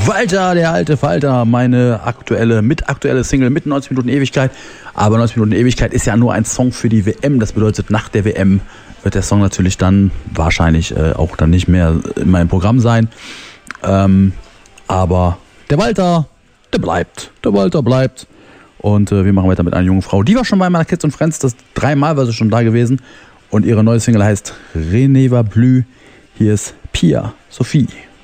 Walter, der alte Falter, meine aktuelle Single mit 90 Minuten Ewigkeit. Aber 90 Minuten Ewigkeit ist ja nur ein Song für die WM. Das bedeutet, nach der WM wird der Song natürlich dann wahrscheinlich auch dann nicht mehr in meinem Programm sein. Aber der Walter, der Walter bleibt. Und wir machen weiter mit einer jungen Frau. Die war schon bei meiner Kids und Friends, das 3-mal war sie schon da gewesen. Und ihre neue Single heißt Reneva Blü. Hier ist Pia Sophie.